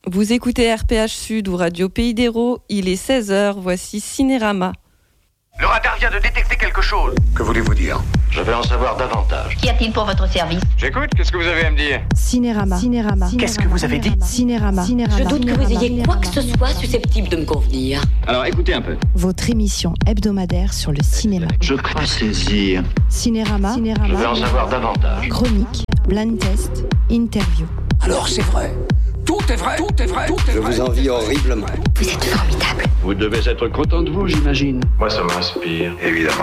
Vous écoutez RPH Sud ou Radio Pays d'Hérault, il est 16h, voici Cinérama. Le radar vient de détecter quelque chose. Que voulez-vous dire ? Je veux en savoir davantage. Qu'y a-t-il pour votre service ? J'écoute, qu'est-ce que vous avez à me dire ? Cinérama. Qu'est-ce que vous avez dit ? Cinérama. Je doute que vous ayez quoi que ce soit susceptible de me convenir. Alors écoutez un peu. Votre émission hebdomadaire sur le cinéma. Je crois saisir. Cinérama. Je veux en savoir davantage. Chronique, blind test, interview. Alors c'est vrai. Tout est vrai. Je vous envie horriblement. Vous êtes formidable. Vous devez être content de vous, j'imagine. Moi, ça m'inspire. Évidemment.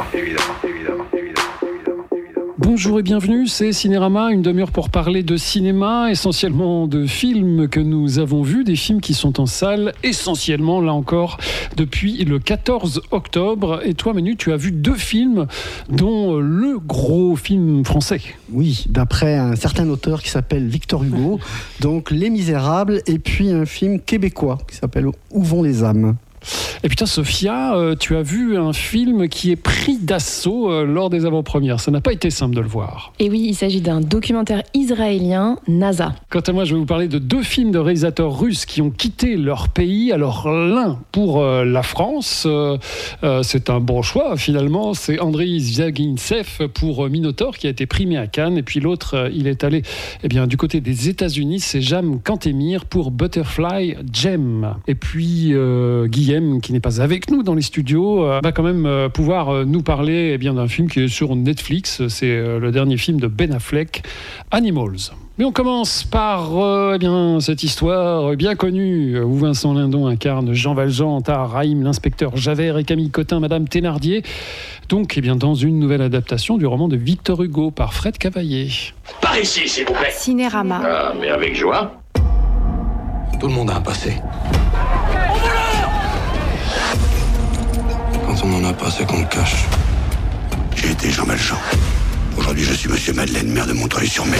Bonjour et bienvenue, c'est Cinérama, une demi-heure pour parler de cinéma, essentiellement de films que nous avons vus, des films qui sont en salle, essentiellement, là encore, depuis le 14 octobre. Et toi, Manu, tu as vu 2 films, dont le gros film français. Oui, d'après un certain auteur qui s'appelle Victor Hugo, donc Les Misérables, et puis un film québécois qui s'appelle Où vont les âmes ? Et putain, Sophia, tu as vu un film qui est pris d'assaut lors des avant-premières. Ça n'a pas été simple de le voir. Et oui, il s'agit d'un documentaire israélien, NASA. Quant à moi, je vais vous parler de 2 films de réalisateurs russes qui ont quitté leur pays. Alors l'un pour la France, c'est un bon choix finalement. C'est Andriy Zvyagintsev pour Minotaur qui a été primé à Cannes. Et puis l'autre, il est allé du côté des États-Unis. C'est Jam Kantemir pour Butterfly Gem. Et puis Guillaume, qui n'est pas avec nous dans les studios, va quand même pouvoir nous parler d'un film qui est sur Netflix. C'est le dernier film de Ben Affleck, Animals. Mais on commence par cette histoire bien connue où Vincent Lindon incarne Jean Valjean, Tahar Rahim, l'inspecteur Javert et Camille Cotin, Madame Thénardier. Donc, dans une nouvelle adaptation du roman de Victor Hugo par Fred Cavaillé. Par ici, s'il vous plaît. Cinérama. Ah, mais avec joie. Tout le monde a un passé. Quand on n'en a pas, c'est qu'on le cache. J'ai été Jean Valjean. Aujourd'hui, je suis Monsieur Madeleine, maire de Montreuil-sur-Mer.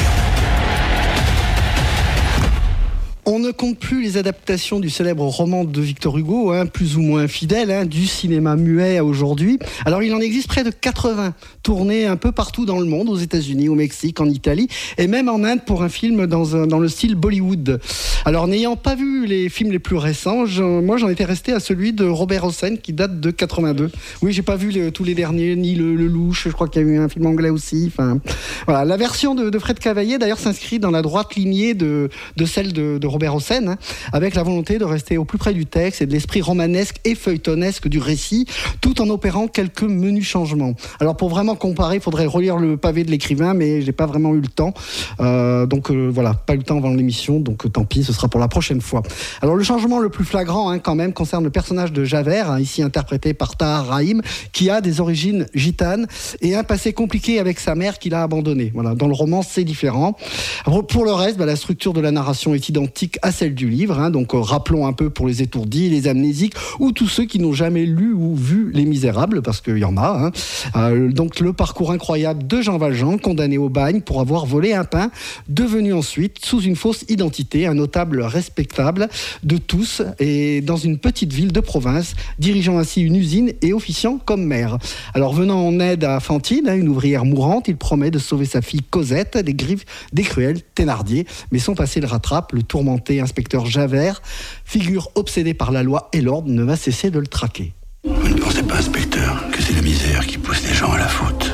On ne compte plus les adaptations du célèbre roman de Victor Hugo, plus ou moins fidèles, du cinéma muet à aujourd'hui. Alors il en existe près de 80, tournés un peu partout dans le monde, aux États-Unis, au Mexique, en Italie, et même en Inde pour un film dans le style Bollywood. Alors n'ayant pas vu les films les plus récents, moi j'en étais resté à celui de Robert Hossein qui date de 82. Oui, j'ai pas vu tous les derniers, ni le Louche, je crois qu'il y a eu un film anglais aussi. Enfin, voilà. La version de Fred Cavaillé d'ailleurs s'inscrit dans la droite lignée de celle de Robert Hossein, avec la volonté de rester au plus près du texte et de l'esprit romanesque et feuilletonesque du récit, tout en opérant quelques menus changements. Alors pour vraiment comparer, il faudrait relire le pavé de l'écrivain, mais j'ai pas vraiment eu le temps. Voilà, pas eu le temps avant l'émission, donc tant pis, ce sera pour la prochaine fois. Alors le changement le plus flagrant quand même concerne le personnage de Javert, ici interprété par Tahar Rahim, qui a des origines gitanes et un passé compliqué avec sa mère qu'il a abandonnée. Voilà, dans le roman, c'est différent. Pour le reste, la structure de la narration est identique à celle du livre, donc rappelons un peu pour les étourdis, les amnésiques ou tous ceux qui n'ont jamais lu ou vu Les Misérables, parce qu'il y en a. Donc le parcours incroyable de Jean Valjean, condamné au bagne pour avoir volé un pain, devenu ensuite, sous une fausse identité, un notable respectable de tous et dans une petite ville de province, dirigeant ainsi une usine et officiant comme maire. Alors venant en aide à Fantine, une ouvrière mourante, il promet de sauver sa fille Cosette des griffes des cruels Thénardier, mais son passé le rattrape, le tourmenté inspecteur Javert, figure obsédée par la loi et l'ordre, ne va cesser de le traquer. Vous ne pensez pas, inspecteur, que c'est la misère qui pousse les gens à la faute?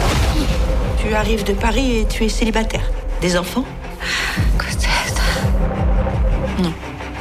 Tu arrives de Paris et tu es célibataire. Des enfants? Cosette. Non.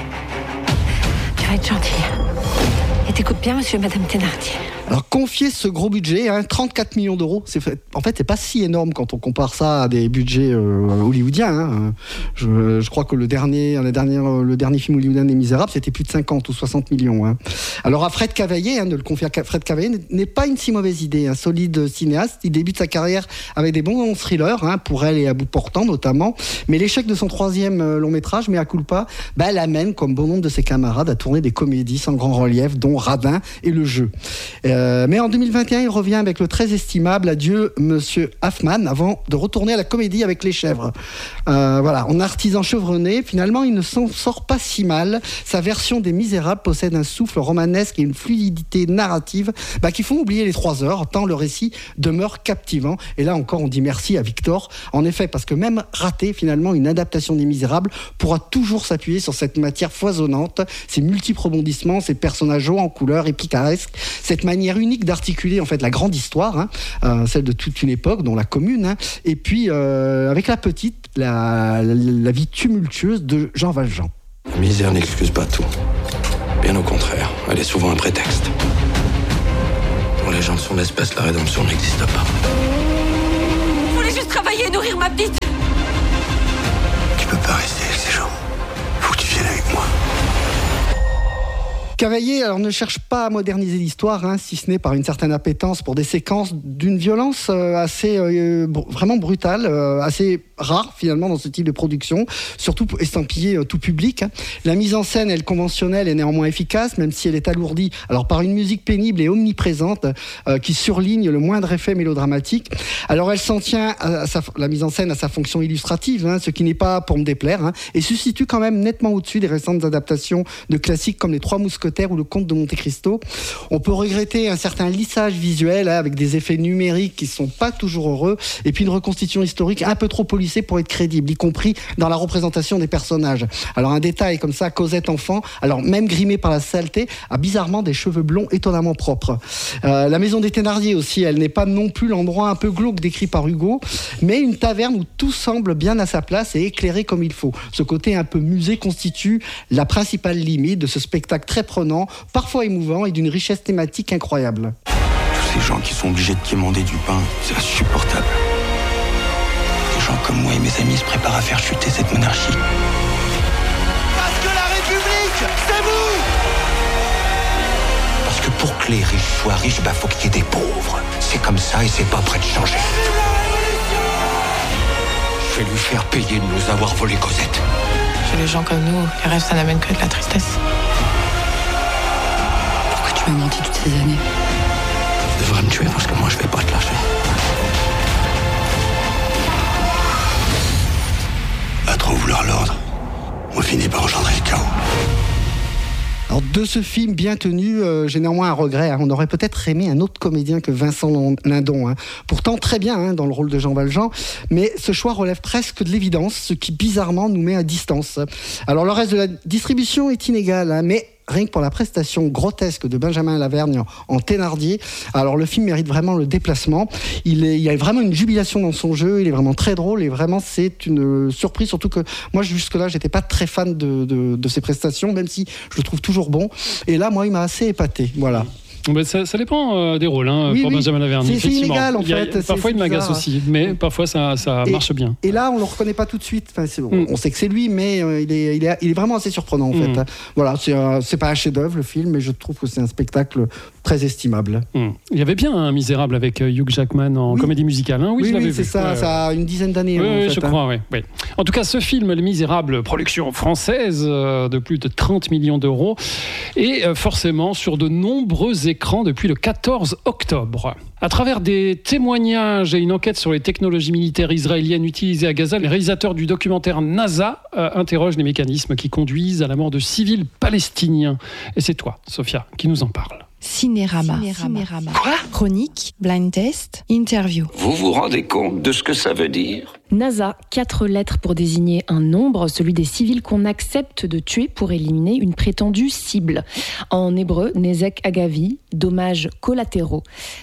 Tu vas être gentille. Et t'écoutes bien, monsieur et madame Thénardier. Alors confier ce gros budget, 34 millions d'euros, c'est pas si énorme quand on compare ça à des budgets hollywoodiens. Je crois que le dernier film hollywoodien des Misérables, c'était plus de 50 ou 60 millions. Alors à Fred Cavaillé, de le confier à Fred Cavaillé n'est pas une si mauvaise idée. Un solide cinéaste, il débute sa carrière avec des bons thrillers, pour Elle et à bout portant notamment. Mais l'échec de son 3e long métrage, mea culpa, l'amène, comme bon nombre de ses camarades, à tourner des comédies sans grand relief, dont Radin et Le Jeu. Mais en 2021, il revient avec le très estimable Adieu Monsieur Hoffman, avant de retourner à la comédie avec Les Chèvres. Voilà, en artisan chevronné, finalement, il ne s'en sort pas si mal. Sa version des Misérables possède un souffle romanesque et une fluidité narrative qui font oublier les 3 heures, tant le récit demeure captivant. Et là encore, on dit merci à Victor. En effet, parce que même raté, finalement, une adaptation des Misérables pourra toujours s'appuyer sur cette matière foisonnante, ces multiples rebondissements, ces personnages hauts en couleurs et picaresques, cette manière unique d'articuler en fait la grande histoire, celle de toute une époque, dont la Commune, et puis avec la petite, la vie tumultueuse de Jean Valjean. La misère n'excuse pas tout. Bien au contraire, elle est souvent un prétexte. Pour les gens de son espèce, la rédemption n'existe pas. Je voulais juste travailler et nourrir ma petite. Tu peux pas rester avec ces gens. Faut que tu viennes avec moi. Cavaillé ne cherche pas à moderniser l'histoire, si ce n'est par une certaine appétence pour des séquences d'une violence assez vraiment brutale, assez rare finalement dans ce type de production, surtout estampillée tout public. La mise en scène, elle conventionnelle, est néanmoins efficace, même si elle est alourdie par une musique pénible et omniprésente qui surligne le moindre effet mélodramatique. Alors elle s'en tient la mise en scène à sa fonction illustrative, ce qui n'est pas pour me déplaire, et se situe quand même nettement au-dessus des récentes adaptations de classiques comme Les Trois Mousquetaires ou Le Comte de Monte Cristo. On peut regretter un certain lissage visuel avec des effets numériques qui ne sont pas toujours heureux, et puis une reconstitution historique un peu trop polissée pour être crédible, y compris dans la représentation des personnages. Alors un détail comme ça, Cosette enfant, alors même grimée par la saleté, a bizarrement des cheveux blonds étonnamment propres. La maison des Thénardier aussi, elle n'est pas non plus l'endroit un peu glauque décrit par Hugo, mais une taverne où tout semble bien à sa place et éclairé comme il faut. Ce côté un peu musée constitue la principale limite de ce spectacle très prenant, parfois émouvant et d'une richesse thématique incroyable. Tous ces gens qui sont obligés de quémander du pain, c'est insupportable. Des gens comme moi et mes amis se préparent à faire chuter cette monarchie. Parce que la République, c'est vous! Parce que pour que les riches soient riches, faut qu'il y ait des pauvres. C'est comme ça et c'est pas prêt de changer. Je vais lui faire payer de nous avoir volé Cosette. Chez les gens comme nous, les rêves, ça n'amène que de la tristesse. Pourquoi tu m'as menti toutes ces années? Tu devrais me tuer parce que moi je vais pas te lâcher. À trop vouloir l'ordre, on finit par engendrer le chaos. Alors de ce film bien tenu, j'ai néanmoins un regret. On aurait peut-être aimé un autre comédien que Vincent Lindon. Pourtant très bien dans le rôle de Jean Valjean, mais ce choix relève presque de l'évidence, ce qui bizarrement nous met à distance. Alors le reste de la distribution est inégal, mais rien que pour la prestation grotesque de Benjamin Lavergne en Thénardier, alors le film mérite vraiment le déplacement. Il y a vraiment une jubilation dans son jeu, il est vraiment très drôle et vraiment c'est une surprise, surtout que moi jusque-là j'étais pas très fan de ses prestations, même si je le trouve toujours bon. Et là, moi, il m'a assez épaté. Voilà. Ça dépend des rôles pour Benjamin Lavergne. C'est inégal en fait. Parfois il m'agace aussi, mais parfois ça marche bien. Et là on le reconnaît pas tout de suite. On sait que c'est lui, mais il est vraiment assez surprenant en fait. Voilà, c'est pas un chef-d'œuvre le film, mais je trouve que c'est un spectacle très estimable. Il y avait bien un Misérable avec Hugh Jackman en comédie musicale. Oui, je l'avais vu. C'est ça. Ça a une dizaine d'années. Oui, je crois. Oui. En tout cas, ce film, Les Misérables, production française de plus de 30 millions d'euros, et forcément sur de nombreux écrans depuis le 14 octobre. À travers des témoignages et une enquête sur les technologies militaires israéliennes utilisées à Gaza, les réalisateurs du documentaire NASA interrogent les mécanismes qui conduisent à la mort de civils palestiniens. Et c'est toi, Sophia, qui nous en parle. Cinérama. Quoi? Chronique, blind test, interview. Vous vous rendez compte de ce que ça veut dire? NASA, 4 lettres pour désigner un nombre, celui des civils qu'on accepte de tuer pour éliminer une prétendue cible. En hébreu, Nezek Agavi, dommages collatéraux.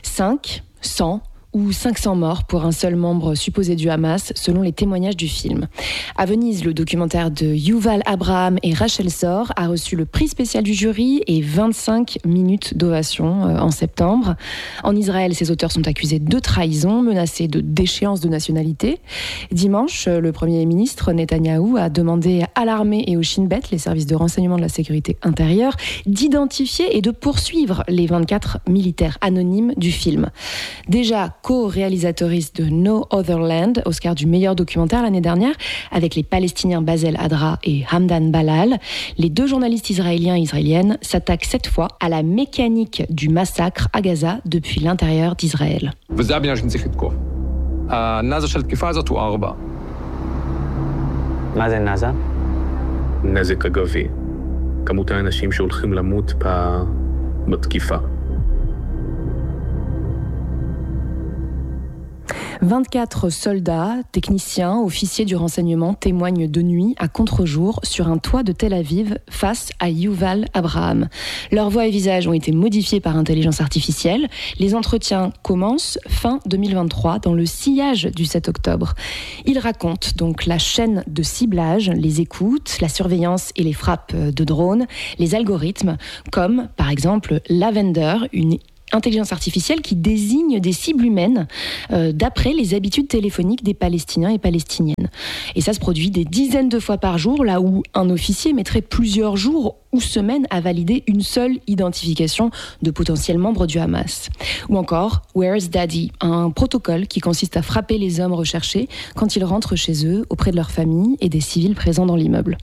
5, 100 ou 500 morts pour un seul membre supposé du Hamas, selon les témoignages du film. À Venise, le documentaire de Yuval Abraham et Rachel Sor a reçu le prix spécial du jury et 25 minutes d'ovation en septembre. En Israël, ses auteurs sont accusés de trahison, menacés de déchéance de nationalité. Dimanche, le Premier ministre Netanyahou a demandé à l'armée et au Shin Bet, les services de renseignement de la sécurité intérieure, d'identifier et de poursuivre les 24 militaires anonymes du film. Déjà co-réalisatrice de No Other Land, Oscar du meilleur documentaire l'année dernière, avec les Palestiniens Basel Adra et Hamdan Balal. Les deux journalistes israéliens et israéliennes s'attaquent cette fois à la mécanique du massacre à Gaza depuis l'intérieur d'Israël. מה זה נזה? נזק אגבי. כמות האנשים שהולכים למות בתקיפה. 24 soldats, techniciens, officiers du renseignement témoignent de nuit à contre-jour sur un toit de Tel Aviv face à Yuval Abraham. Leurs voix et visages ont été modifiés par intelligence artificielle. Les entretiens commencent fin 2023 dans le sillage du 7 octobre. Ils racontent donc la chaîne de ciblage, les écoutes, la surveillance et les frappes de drones, les algorithmes comme par exemple Lavender, une intelligence artificielle qui désigne des cibles humaines d'après les habitudes téléphoniques des Palestiniens et Palestiniennes. Et ça se produit des dizaines de fois par jour, là où un officier mettrait plusieurs jours ou semaines à valider une seule identification de potentiels membres du Hamas. Ou encore Where's Daddy, un protocole qui consiste à frapper les hommes recherchés quand ils rentrent chez eux, auprès de leur famille et des civils présents dans l'immeuble.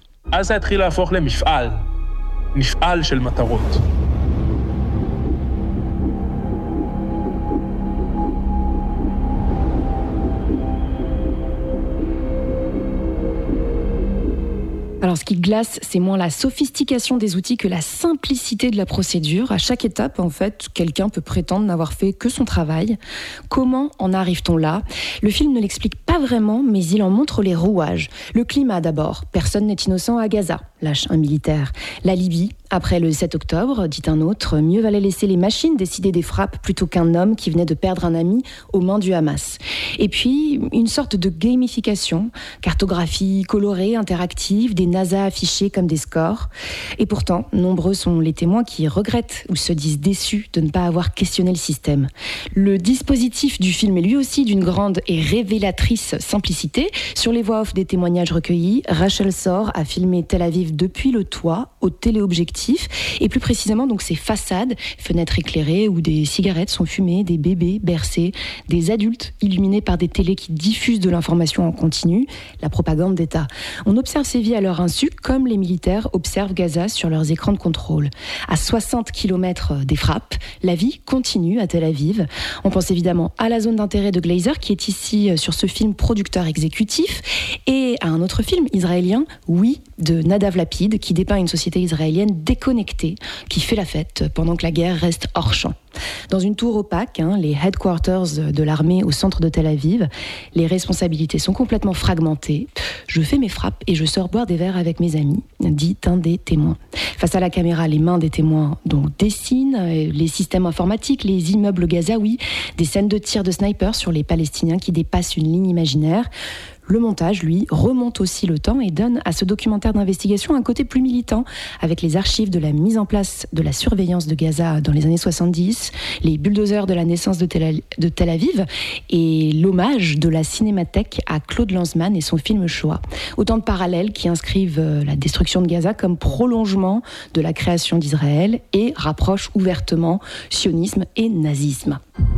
Alors, ce qui glace, c'est moins la sophistication des outils que la simplicité de la procédure. À chaque étape, en fait, quelqu'un peut prétendre n'avoir fait que son travail. Comment en arrive-t-on là ? Le film ne l'explique pas vraiment, mais il en montre les rouages. Le climat d'abord. Personne n'est innocent à Gaza, lâche un militaire. La Libye, après le 7 octobre, dit un autre, mieux valait laisser les machines décider des frappes plutôt qu'un homme qui venait de perdre un ami aux mains du Hamas. Et puis, une sorte de gamification, cartographie colorée, interactive, des NASA affichés comme des scores. Et pourtant, nombreux sont les témoins qui regrettent ou se disent déçus de ne pas avoir questionné le système. Le dispositif du film est lui aussi d'une grande et révélatrice simplicité. Sur les voix off des témoignages recueillis, Rachel Sor a filmé Tel Aviv depuis le toit, au téléobjectif, et plus précisément donc ses façades, fenêtres éclairées où des cigarettes sont fumées, des bébés bercés, des adultes illuminés par des télés qui diffusent de l'information en continu, la propagande d'État. On observe ces vies à leur insu, comme les militaires observent Gaza sur leurs écrans de contrôle. À 60 km des frappes, la vie continue à Tel Aviv. On pense évidemment à la zone d'intérêt de Glazer, qui est ici sur ce film producteur exécutif, et à un autre film israélien, Oui, de Nadav Lapid, qui dépeint une société israélienne déconnectée, qui fait la fête pendant que la guerre reste hors champ. Dans une tour opaque, les headquarters de l'armée au centre de Tel Aviv, les responsabilités sont complètement fragmentées. Je fais mes frappes et je sors boire des verres avec mes amis, dit un des témoins. Face à la caméra, les mains des témoins donc dessinent les systèmes informatiques, les immeubles gazaouis, des scènes de tir de snipers sur les Palestiniens qui dépassent une ligne imaginaire. Le montage, lui, remonte aussi le temps et donne à ce documentaire d'investigation un côté plus militant, avec les archives de la mise en place de la surveillance de Gaza dans les années 70, les bulldozers de la naissance de Tel Aviv et l'hommage de la Cinémathèque à Claude Lanzmann et son film Shoah. Autant de parallèles qui inscrivent la destruction de Gaza comme prolongement de la création d'Israël et rapprochent ouvertement sionisme et nazisme.